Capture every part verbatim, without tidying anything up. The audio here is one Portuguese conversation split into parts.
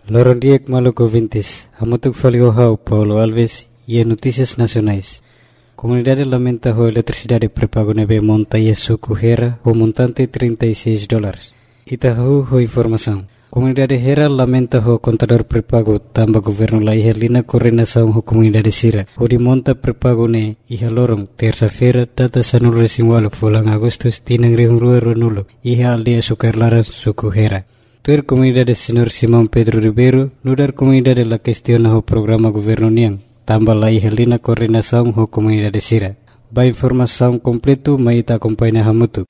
Lorondiek Maluco Vintes, Hamutuk Faliohau, Paulo Alves e Notícias Nacionais. Comunidade lamenta a eletricidade pré-pago nebe monta e suco Hera o montante trinta e seis dólares. Itahu ho informação. Comunidade Hera lamenta o contador pré-pago tamba governo la iherlina coordenação ho comunidade Sira. O de monta pré-pago ne iha lorong terça-feira data sanul resinwalo fulang agustus tinang rihungrua runulo iha aldia sukarlaran suco Hera. Tuer comunidade Senhor Simão Pedro Ribeiro nudar comunidade la questiona o programa governo niang tambah la iherlina coordenação ho comunidade Sira. Ba informação completo mai ta acompanha hamutu.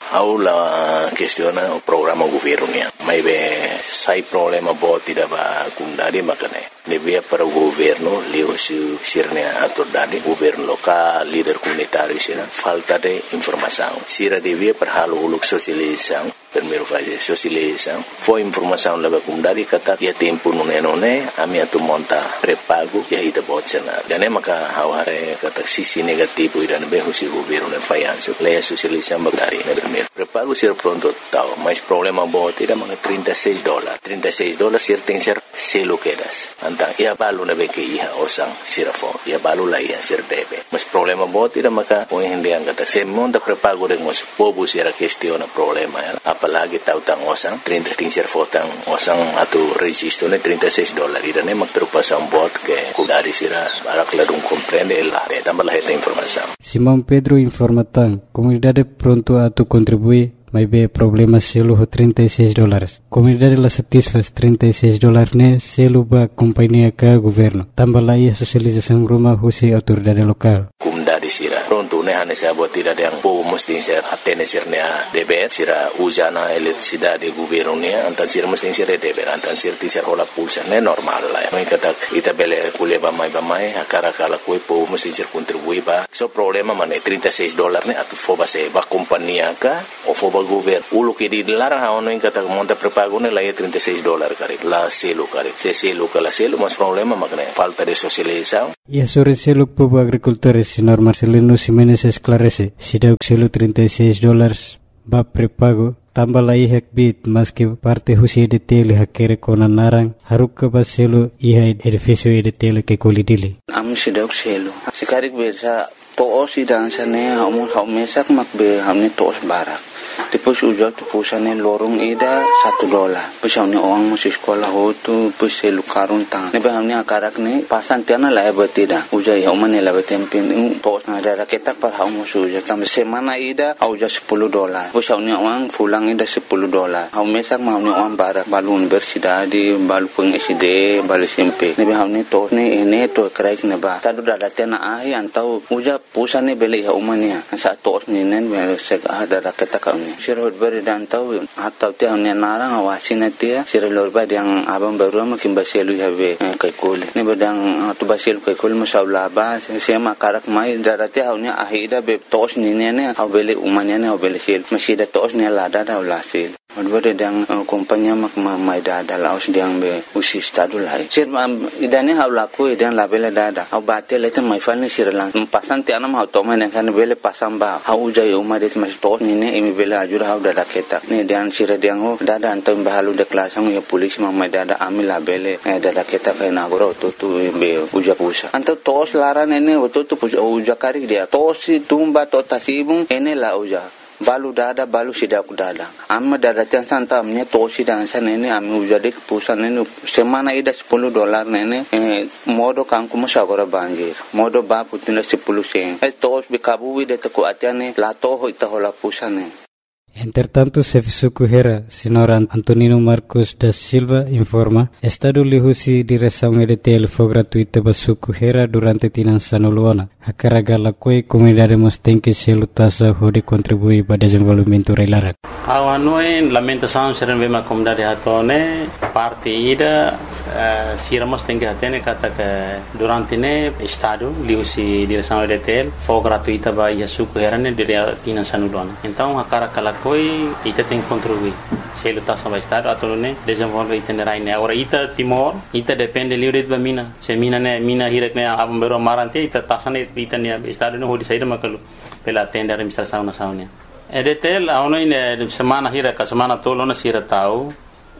Aula questiona o programa governo niang. Mai be sai problema bo tidak ba kundari makane. Devia para o governo leo su sirnia autoridade governo local líder comunitário sira falta de informação. Sira devia para halo uluk sosialização. Primeiro fase sosialização. Foi informação leva kundari kata ya tempo nune nune ami atu monta pré-pago ya ita botsena. Dan maka haware kata sisi negativo ida be husi governo ne fayanso. Leia sosialização bagari na primeiro. Pré-pago sira pronto tau, mas problema bo tidak maka trinta e seis dólares. trinta e seis dólares sir tem ser selo quedas. Antang ia balu na be ke iha osang sirafo. Ia balu la iha sir debe. Mas problema bo tidak maka o hindi ang kata se monta pré-pago de mos pobo sira questiona problema ya. Apalagi tahu tang osang trinta tingser fotang osang atau registro ne trinta e seis dólares ida ne mak terpasang bot ke kudari sira barak ladung comprende la de tambah la esta informação. Simão Pedro informa tang comunidade pronto a tu contribuir mas be problema selo ho trinta e seis dólares. Comunidade la satisfaz trinta e seis dólares ne selo ba companhia ka governo. Tambah la ia sosialização rumah husi autoridade lokal. Comunidade sira pronto ne hane sa buat tidak yang po mesti ser atene sirnya deber sira usana eletricidade governo ne antan sira mesti sira deber antan sira tisar hola pulsa ne normal la. Mai kata ita bele kuleba mai ba mai akara kala koi po mesti sir contribui ba. So problema mane trinta e seis dólares ne atu foba se ba companhia ka o foba governo ulo que di larang ha ono ingkata monta pré-pago ne la trinta e seis dólares kare la selo kare se selo kala selo mas problema makne falta de socialização. E a sobre selo povo agricultores senhor Marcelino Ximenes esclarece se dá o selo trinta e seis dólares ba pré-pago tambah la ihak bit mas que parte husi de tele hakere kona narang haruk ba selo iha edifício de tele que colidile am se dá o selo se karik bersa to osi dansa ne hamu hamesak makbe hamne tos barak. Depois ujar tu pusane lorong ida satu dolar. Pusane orang masih sekolah hotu puse lukarun tang. Nebe hamne akarak ne pasan tiana la betida. Ujar ya umane la betempin tos na ada ketak par hamu suja tam semana ida auja sepuluh dolar. Pusane orang pulang ida sepuluh dolar. Hamu sak hamne orang barak balu universidade balu peng S D balu S M P. Nebe hamne tos ne ene to kraik ne ba. Tadu dada tiana ahi antau ujar pusane beli ya umane. Sa tos ne nen sek ada ketak kami. Sirot beri dan tahu atau tiang ni narang awasin dia sirot beri yang abang baru makin basilu habe kai kol ni bedang tu basilu kai kol masalah ba sema karak mai darati haunya ahida be tos ni ne ne au bele umanya ne au bele sil masih da tos ni lada da ulasil Odbere dang kompanya mak mai dada laos diang be usi stadu lai sir idane hau laku idan labele dada au batel itu mai fal ni sir lang pasan ti anam hau toma ne kan bele pasam ba hau jai umar det mas tos ni ne imi bele ajur hau dada keta ni dan sir diang ho dada antam bahalu de klasang ya polis mak mai dada ami labele dada keta kai na goro tu tu be uja pusa anto tos laran ene tu tu uja kari dia tos tumba to tasibung ene la uja balu dada balu sidak dada amma dada tiang santa amnya tosi dan sana ini ami ujade pusan ini semana ida sepuluh dolar nene eh, modo kangku masagora banjir modo ba putina sepuluh sen eh tos bikabu ide teku atiane la toho ita hola pusane. Entretanto, Sefisuku Hera, senhor Antonino Marcos da Silva, informa, Estado lihusi direção E D T L foi gratuita para Suku Hera durante tinan sanuluana. A carga la coi comunidade mostém que selo tasa hode contribui para desenvolvimento reilara. Awanoi lamentação ser uma comunidade hatone parte ida uh, siramos tem que atene kata que durante ne Estado lihusi direção E D T L foi gratuita para Suku Hera ne dire tinan sanuluana. Então a carga la coi ita tem que contribuir. Selo tasa para Estado atau ne desenvolve itinerário ne. Agora ita Timor ita depende livre de mina. Se mina ne mina hirak ne abang bero marante ita tasa ne ita ne Estado ne hodi saída makalu pela tenda administração nacional. E D T L aonde semana hirak semana tolo na sira tau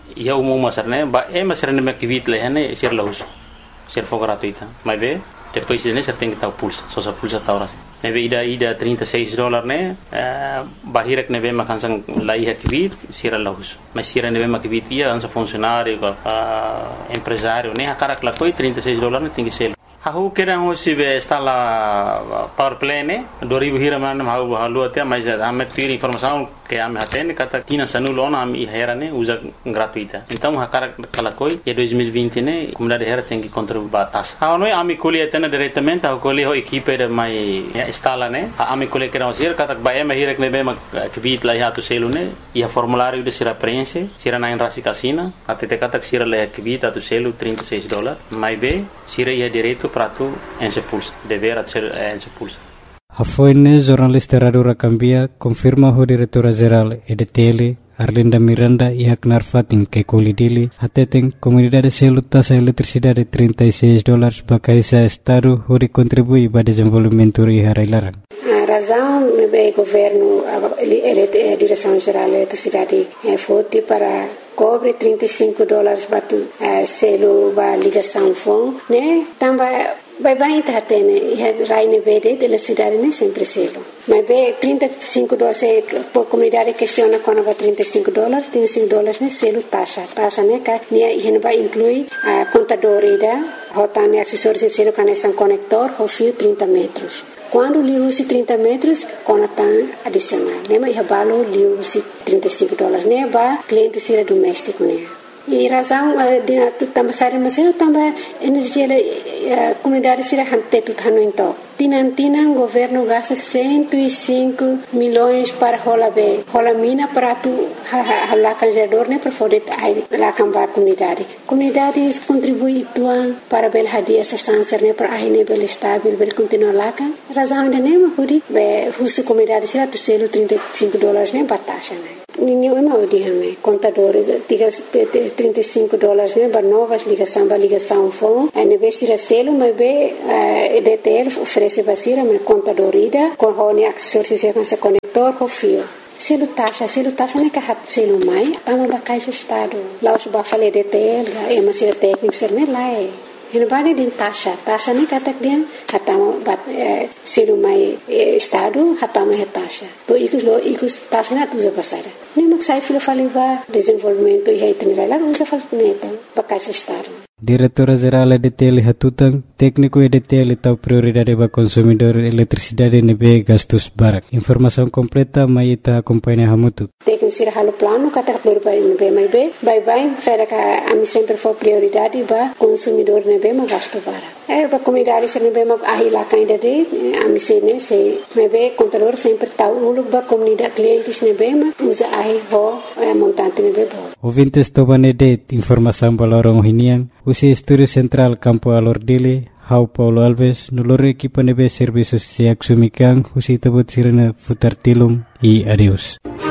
ia umum masar né ba é masar né que vit leh né ser lahus ser for gratuita mas bem depois né ser tem que tal pulsa só só pulsa tal ras né bem ida ida trinta e seis dólares né bahirek né bem makan sang lai hak vit ser lahus mas ser né bem mak vit ia ansa funcionário empresário né akara kla foi trinta e seis dólares né tem que ser Aku kira hoje be instala power play né dua ribu hira mana mau halu até mas ame tira informação que ame até né kata tina sanu lona ame hera né usa gratuita então hakara kala koi e dois mil e vinte né comunidade hera tem que contribuir batas ah não ame colhe até diretamente a colhe ho equipe de mai instala né ame colhe kira hoje kata ba ame hira que be que vit lá hatu selo né e a formulário de sira preenche sira na enrasi casina até te kata sira le que vit hatu selo trinta e seis dólares mais be sira ia direito prato en se pulsa dever ser en se pulsa Hafoine jornalista Radio Rakambia confirma ho diretora geral E D T L Arlinda Miranda e Haknar Fatin que colidili hateten comunidade selo taxa eletricidade trinta e seis dólares bakaisa estado ho contribui para desenvolvimento e harailaran. A razão é governo a direção geral da eletricidade é forte para cobre trinta e cinco dólares batu selo ba ligação fon né também vai bem tá tendo e raine verde de eletricidade né sempre selo mas bem trinta e cinco dólares por comunidade questiona quando vai trinta e cinco dólares trinta e cinco dólares né selo taxa taxa né que né e vai inclui a contador ida rotane acessórios de selo conexão conector o fio trinta metros. Quando li usi trinta metros, conatan adicional. Né? Mas eu li usi trinta e cinco dólares. Né? Ba cliente sira doméstico. Né? E razão de também sair mas eu também energia a comunidade sira hante tudo hano então. Tinan tinan governo gasta cento e cinco milhões para rola be. Rola mina para tu lá canjador né para poder lá cambar comunidade. Comunidade contribui tuan para bel hadia essa sanser né para aí né bel estável bel continuar lá kan. Razão de né mas hudi be husu comunidade sira tu selo trinta e cinco dólares né batasha né. Ninguém é mau dia né. Contador trinta e cinco dólares né para novas ligação para ligação fone. Aí né sira selo mas be E D T L oferece basira mas contador ida com hone acessórios com esse conector com fio. Selo taxa, selo taxa né que hat selo mai, tamo ba caixa estado. Lá os ba falei D T L, é uma sira técnico ser né lá é. Ele vai din taxa, taxa né kata dia, hatamo bat selo mai estado, hatamo é taxa. To ikus lo ikus taxa na tuza basara. Nem mak sai filo falei ba desenvolvimento e itinerário lá usa falei neta, ba caixa estado. Diretora Geral E D T L Hatutang, técnico E D T L tahu prioridade para consumidor eletricidade nebe gastos barak. Informação completa mai ita acompanha hamutu. Técnico sira halo plano kata plur bai nebe mai be, bai bai sira ka ami sempre for prioridade para consumidor nebe ma gasto barak. É para comunidade sira nebe ma ahila kainda de ami se ne se nebe contador sempre tahu ulu para comunidade clientes nebe ma usa ahi ho montante nebe bo. Ouvintes tobane de informação balorong hinian. Usi Estúdio Central Campo Alordile, Hau Paulo Alves, nulore equipa nebe serviços siak sumikan, usi tabut sirena futar tilum e adeus.